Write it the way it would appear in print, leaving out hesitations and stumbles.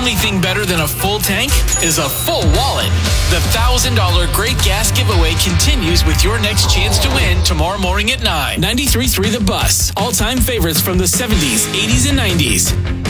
only thing better than a full tank is a full wallet. The $1,000 Great Gas Giveaway continues with your next chance to win tomorrow morning at 9. 93.3 The Bus. All-time favorites from the 70s, 80s, and 90s.